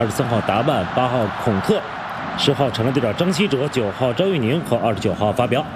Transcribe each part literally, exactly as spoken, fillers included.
二十三号达曼，八号孔特，十号场上队长张稀哲，九号张玉宁和二十九号法比奥。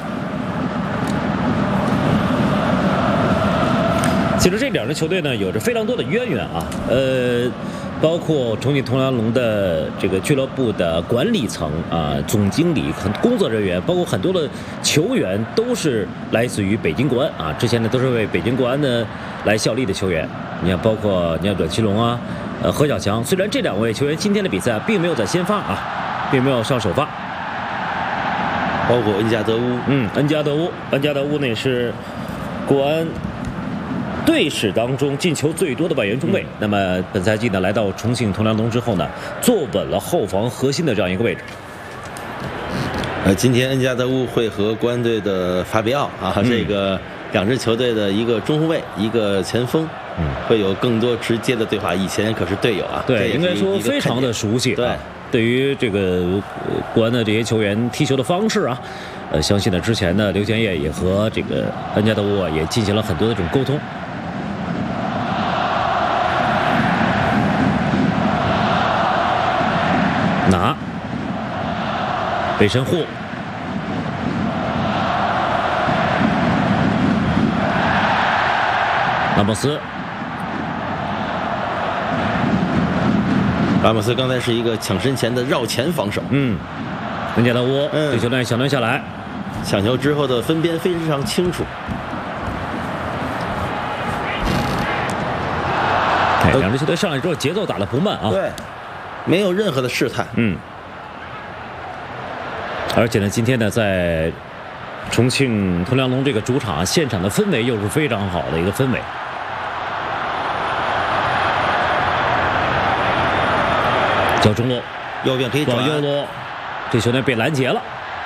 其实这两支球队呢，有着非常多的渊源啊，呃。包括重庆同阳龙的这个俱乐部的管理层啊、总经理、很工作人员，包括很多的球员，都是来自于北京国安啊。之前呢，都是为北京国安呢来效力的球员。你看，包括你看阮奇龙啊，呃，何小强。虽然这两位球员今天的比赛并没有在先发啊，并没有上首发， 包括恩加德乌， 嗯，恩加德乌，恩加德乌呢也是国安队史当中进球最多的外援中卫，嗯、那么本赛季呢来到重庆同阳龙之后呢，坐稳了后防核心的这样一个位置。 呃，今天恩加德乌会和国安队的法比奥啊，嗯、这个两支球队的一个中后卫，一个前锋，嗯，会有更多直接的对话。以前可是队友啊， 对，应该说非常的熟悉。 对， 啊、对于这个国安的这些球员踢球的方式啊，呃，相信呢之前呢刘建业也和这个恩加德乌啊也进行了很多的这种沟通。拿北神户，拉莫斯， 拉莫斯刚才是一个抢身前的绕前防守， 嗯，恩加德乌这球段小轮下来， 抢球之后的分边非常清楚。 哎，两支球队上来之后节奏打得不慢啊， 对。没有任何的试探， 嗯，而且呢，今天呢，在重庆同阳龙这个主场，现场的氛围又是非常好的一个氛围。叫中路， 右边可以转右路，这球呢被拦截了。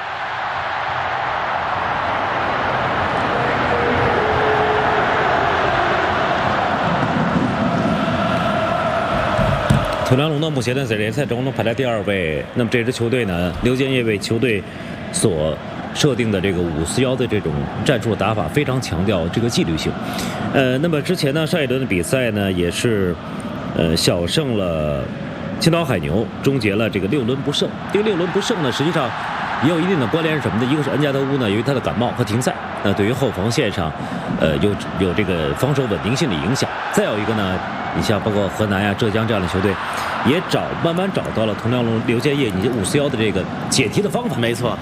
同阳龙呢，目前呢在联赛中呢排在第二位。那么这支球队呢，刘建业为球队所设定的这个五四幺的这种战术打法，非常强调这个纪律性。呃，那么之前呢，上一轮的比赛呢，也是呃小胜了青岛海牛，终结了这个六轮不胜。这个六轮不胜呢，实际上也有一定的关联是什么呢？一个是恩加德乌呢，由于他的感冒和停赛，那对于后防线上，呃，有有这个防守稳定性的影响。再有一个呢，你像包括河南呀、浙江这样的球队，也找慢慢找到了同阳龙刘建业以及五四幺的这个解题的方法。 没错。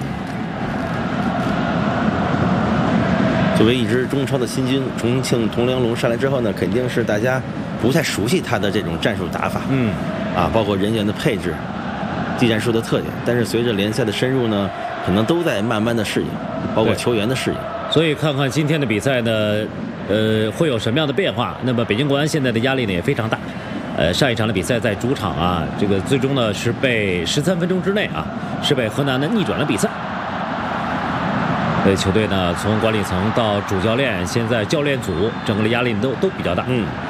作为一支中超的新军，重庆同阳龙上来之后呢，肯定是大家不太熟悉他的这种战术打法， 嗯， 啊，包括人员的配置、技战术的特点。但是随着联赛的深入呢，可能都在慢慢的适应，包括球员的适应。 所以看看今天的比赛呢，呃，会有什么样的变化？那么北京国安现在的压力呢也非常大。呃，上一场的比赛在主场啊，这个最终呢是被十三分钟之内啊，是被河南呢逆转了比赛。所以球队呢从管理层到主教练，现在教练组整个的压力都都比较大。 嗯。